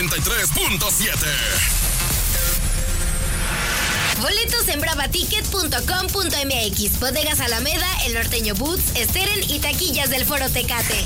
93.7. Boletos en bravaticket.com.mx, Bodegas Alameda, El Norteño Boots, Steren y taquillas del Foro Tecate.